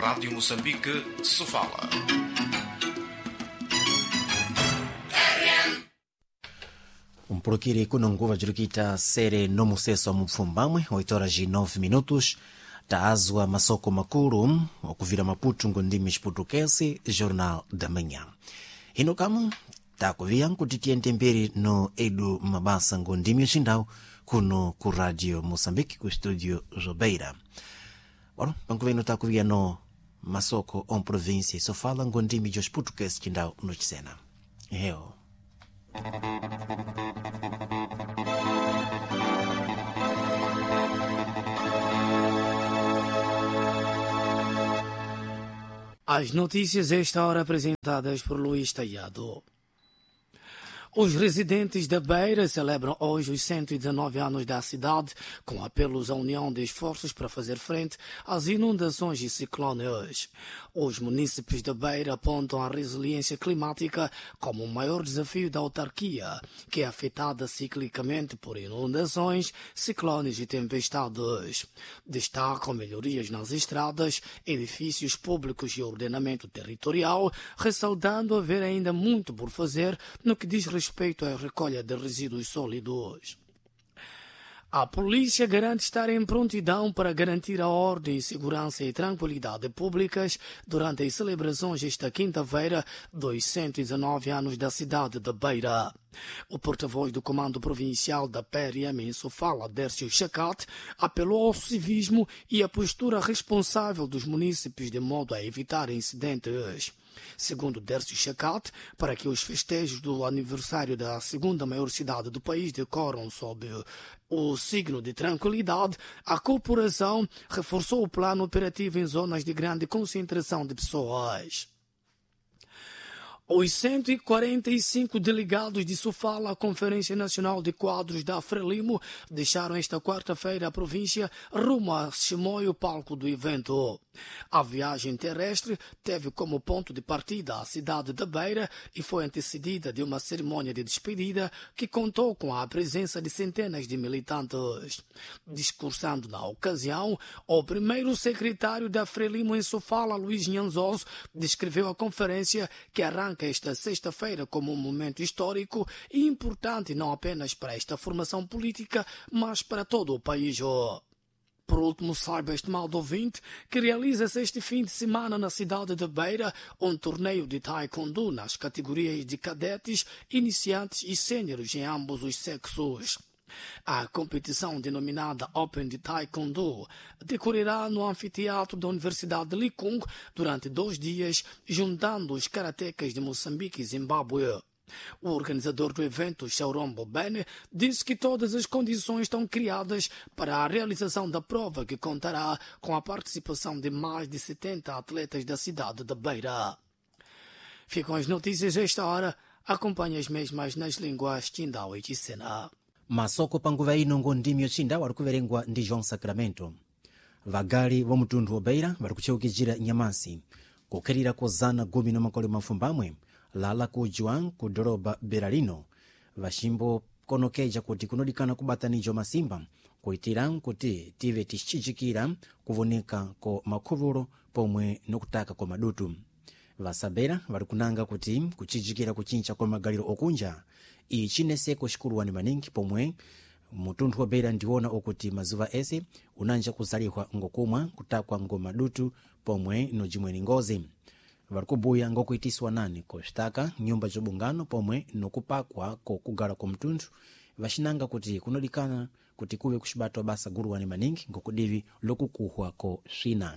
Rádio Moçambique, Sofala. Mpulukiri kuno nguva jirikita sere no museso wa mupfumbamwe 8h09 taazwa masoko makulu okuvira Maputo ngondimi chiputukesi Jornal da Manhã. Hino kamu takuvia kuti tiyende mberi no Edu Mabasa ngondimi yacindau kuno ku Radio Moçambique ku studio Zobeira. Bom, pankuveno takuvia no masoko on província Sofala ngondimi jo chiputukesi cindau no Chisena. Heo. As notícias esta hora apresentadas por Luís Taiado. Os residentes da Beira celebram hoje os 119 anos da cidade, com apelos à união de esforços para fazer frente às inundações e ciclones. Os munícipes da Beira apontam a resiliência climática como o maior desafio da autarquia, que é afetada ciclicamente por inundações, ciclones e tempestades. Destacam melhorias nas estradas, edifícios públicos e ordenamento territorial, ressaltando haver ainda muito por fazer no que diz respeito à recolha de resíduos sólidos. A polícia garante estar em prontidão para garantir a ordem, segurança e tranquilidade públicas durante as celebrações esta quinta-feira dos 119 anos da cidade de Beira. O porta-voz do Comando Provincial da PRM em Sofala, Dércio Chacate, apelou ao civismo e à postura responsável dos munícipes de modo a evitar incidentes. Segundo Dércio Chacate, para que os festejos do aniversário da segunda maior cidade do país decoram sob o signo de tranquilidade, a corporação reforçou o plano operativo em zonas de grande concentração de pessoas. Os 145 delegados de Sofala à Conferência Nacional de Quadros da Frelimo deixaram esta quarta-feira a província rumo a Chimoio, palco do evento. A viagem terrestre teve como ponto de partida a cidade da Beira e foi antecedida de uma cerimônia de despedida que contou com a presença de centenas de militantes. Discursando na ocasião, o primeiro secretário da Frelimo em Sofala, Luís Nhanzoso, descreveu a conferência que arranca esta sexta-feira como um momento histórico e importante não apenas para esta formação política, mas para todo o país. Por último, saiba, estimado ouvinte, que realiza-se este fim de semana na cidade de Beira um torneio de taekwondo nas categorias de cadetes, iniciantes e sêniores em ambos os sexos. A competição denominada Open de Taekwondo decorrerá no anfiteatro da Universidade de Licung durante 2 dias, juntando os karatecas de Moçambique e Zimbábue. O organizador do evento, Shaurombo Bene, disse que todas as condições estão criadas para a realização da prova, que contará com a participação de mais de 70 atletas da cidade de Beira. Ficam as notícias a esta hora. Acompanhe as mesmas nas línguas Tindau e Chisena. Masoko panguva ino ngondimi yocindau arikuverengwa ndi João Sacramento. Vagali wa mutundu wa Beira varikucheukijira nyamasi kukhalira kozana gumi na makole mafumbamwe lala ku Juan ku doroba Beralino vaximbo konokeja kuti kunodikana kubatanijo masimba kuitira kuti tive tixijikira kuvoneka ko makhuvulo pomwe nokutaka ko madutu. Vasabera varikunanga kuti kucijikira kuchincha kwa magaliro okunja ichineseko xikuluwani maningi pomwe mutundu wa Beira ndiwona okuti mazuva ese unanja kuzalihwa ngokumwa kutakwa ngomadutu pomwe nojimweni ngozi. Varikubuya ngokuitiswa nani ko xitaka nyumba zobungano pomwe nokupakwa ko kugala ko mtundu vaxinanga kuti kunodikana kuti kuve kuxibatwa basa guluwani maningi ngokudivi lokukuhwa ko swina.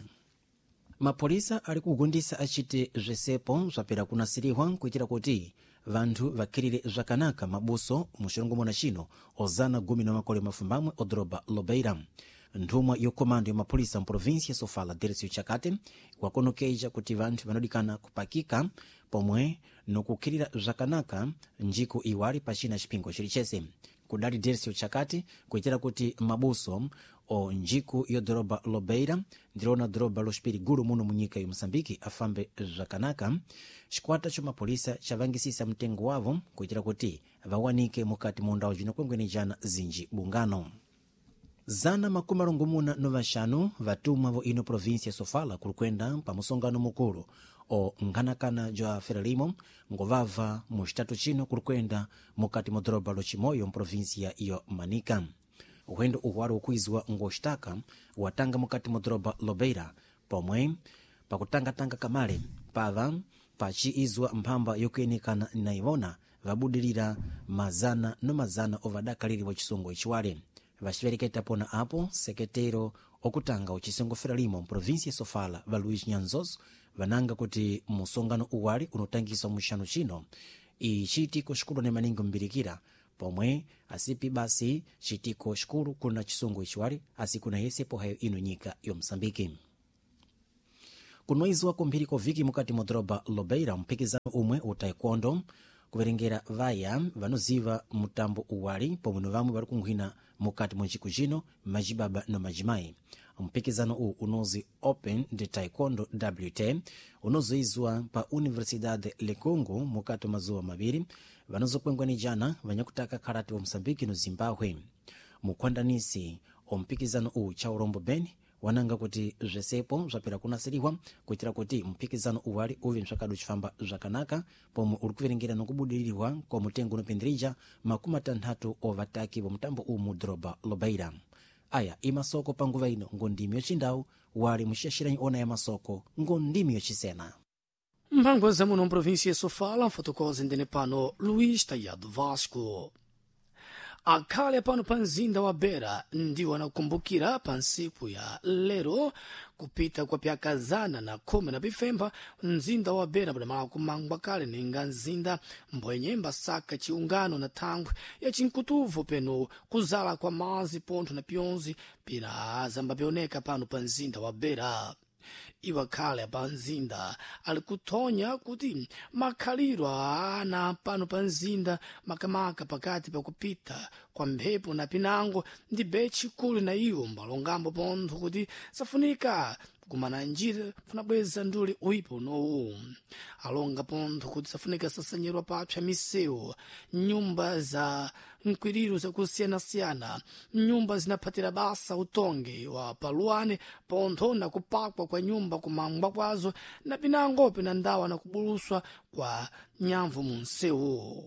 Mapolisa ali kugundisa achite zvesepo zvapera kunasirihwa kuitira kuti vanthu vakhirire zvakanaka mabuso muxilongo mona xino ozana gumi na makole mafumbamwe odoroba Lobeira. Nthumwa yokomando ya mapolisa mprovinsia Sofala, Dércio Chacate, wakonokeja kuti vanthu vanodikana kupakika pomwe nokukhirira zvakanaka njiko iwali pachina xipingo xilichese. Kudali Dércio Chacate kuitira kuti mabuso o njiko yodoroba Lobeira ndirona doroba loxipiri gulu muno munyika ya Moçambique afambe zvakanaka. Xikwata xa mapolisa xavangisisa mtengo wavo kuitira kuti vawanike mukati mundawo zinokwengwenejana zinji bungano. zana makumi alongomuna novashanu vatumwa vo ino provinsia ya Sofala kulikwenda pa musongano mukulu o nkhanakana ja Frelimo ngovava mu citatu cino kulikwenda mukati mu doroba locimoyo mprovinsia iyo Manica. Uhendo uhu wali ukuizwa ngocitaka watanga mukati mu doroba Lobeira pomwe pakutangatanga kamale pava paciizwa mphamba yokuyenikana na ivona vabudilira mazana no mazana ovadakaliri wa chisungo ichiwale vacivereketa pona apo sekretero okutanga uchisungo Frelimo mprovinsia ya Sofala va Luiz Nyanzos vananga kuti musongano uwali unotangiswa muxanu cino icitiko xikulu ne maningo mbirikira pomwe asipi basi citiko xikulu kuna chisungo ichiwali asikuna yese pohayo ino nyika yo Msambiki. Kunoizwa kumbiriko viki mukati mu doroba Lobeira mpikizano umwe utaekwondo kuverengera vaya vanoziva mutambo uwali pomwe vamwe vari kunkhwina mukati mu nciku cino majibaba no majimayi. Mpikizano uwu unozi Open de Taekwondo WT unozoizwa pa Universidade Lekongo mukati mazuwa maviri vanozokwengwani jana vanyakutaka karate wa Msambiki no Zimbabwe. Mukhwandanisi ompikizano uwu cha urombo beni wananga kuti zvesepo zvapera kunasiriwa kuitira kuti mpikizano uwali uve msvakadu chifamba zvakanaka pomwe uri kuverengera nokubudiriwa kwa mutengo unopindirija makumi atanthatu ovataki vomutambo uwu mu doroba Lobeira. Aya imasoko panguva ino ngondimi yocindawu wali muxaxiranyi ona ya masoko ngondimi yocisena. Mpango za muno província ya Sofala mfotokoza ndene pano Luís Tayado Vasco. Akhale pano pa mzinda wa Beira ndiwo anakumbukira pa nsiku ya lero kupita kwa pyakazana na khumi na pifemba mzinda wa Beira budamala kumangwa kale ninga mzinda mbwenye mbasaka chiungano na thangwe ya chinkutuvo peno kuzala kwa mazi pontho na pyonzi pira zamba pioneka pano pa mzinda wa Beira. Iwa khale pa mzinda ali kuthonya kuti makhaliro ana pano pa mzinda makamaka pakati pakupita kwa mphepo na pinango ndi bechi kuli na iwo mbalongambo pontho kuti safunika kumana njira funabweza nduli uipo nowu alonga pontho kuti safunika sasanyerwa papsha misewu nyumba za nkwiriro zakusiyana-siyana nyumba zinaphatira basa utonge wa paluane pontho na kupakwa kwa nyumba kumangwa kwazo na pinangope na ndawa na kubuluswa kwa nyamvu munsewu.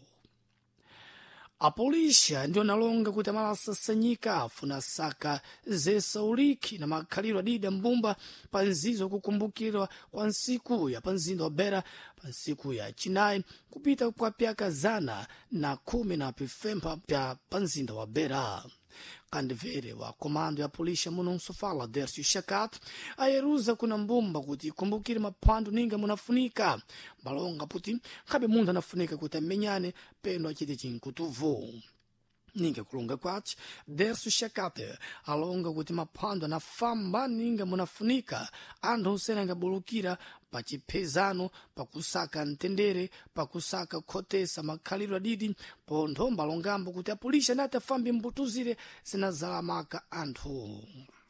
Apolisha ndio nalonga kuti amalasasanyika afuna saka zesauliki na makhaliro adida mbumba pa nzizo kukumbukirwa kwa nsiku ya pa mzinda wa Beira pa nsiku ya chinayi kupita kwa pyakazana na khumi na pifemba pa mzinda wa Beira. Kandivere wa komando ya polisha muno Msofala Dercio Shakat ayeruza kuna mbumba kuti kumbukire maphwando ninga munafunika balonga kuti khabe munthu anafunika kuti amenyane peno achite chinkutuvo. Ninga kulonga kwaci Dercio Shakat alonga kuti maphwando anafamba ninga munafunika anthu usene angabulukira pa chiphezano pakusaka mtendere pakusaka khotesa makhaliro adidi pontho mbalongambo kuti apulisha nati afambe mbutuzire zinazalamaka anthu.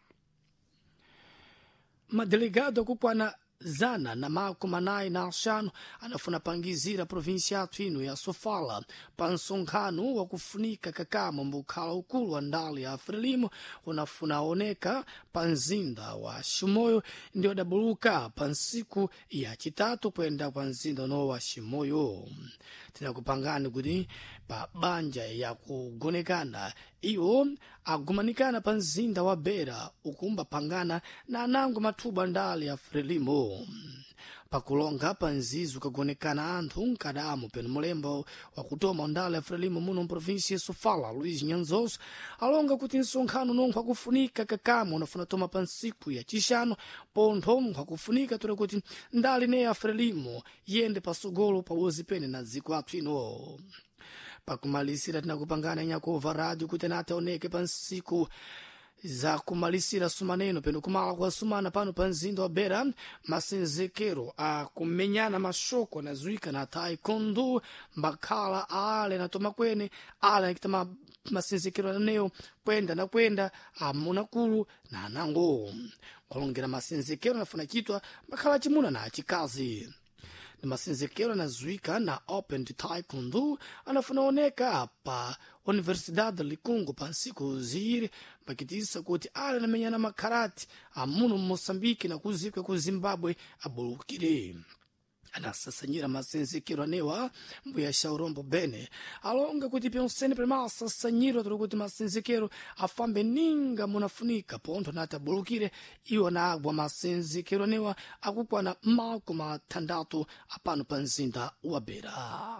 Madelegado akukwana zana na makumi anayi na axanu anafuna pangizira provinsia yathu ino ya Sofala pa nsonkhano wakufunika kakamo mbukhala ukulu wa ndale ya Frelimo unafuna aoneka pa mzinda wa Chimoio ndio adabuluka pa nsiku ya chitatu kwenda pa mzinda no wa Chimoio. Tinakupangani kuti pa banja ya kugonekana iwo agumanikana pa mzinda wa Beira ukumba pangana na anango mathuba ndale ya Frelimo. Pakulonga pa nzizo kagonekana anthu nkadamu peno mulembo wakutoma ndale ya Frelimo muno mprovinsia ya Sofala Luiz Nyanzos alonga kuti nsonkhano nonkho akufunika kakamo unafuna toma pa nsiku ya chixanu pontho akufunika ture kuti ndale ne ya Frelimo yende pasogolo pawozi pene na dziko athu ino. Pakumalisira tinakupangana nyakova radio kuti nataoneke pa nsiku za kumalisira sumaneno peno kumala kwa sumana pano pa mzinda wa Beira masenzekero a kumenyana mashoko na zuika na taekwondo mbakhala ale na toma kwene ale nakita masenzekero aneo kwenda amunakulu na anango kulongera masenzekero nafuna chitwa mbakhala chimuna na chikazi. ni masenzekero anazuika na Open Taekwondo anafunaoneka pa Universidade Likungu pa nsiku ziri pakitisa kuti ali anamenyana makarati amuno Moçambique na kuzika ku Zimbabwe abulukire. Anasasanyira masenzekero anewa mbuya Shaurombo Bene alonga kuti pyonsene premasasanyiro tuli kuti masenzekero afambe ninga munafunika pontho nati abulukire iwo anagwa masenzekero anewa akukwana makumi atandatu apano pa mzinda wa Beira.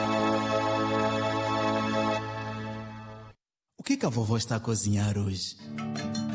O que a vovó está a cozinhar hoje?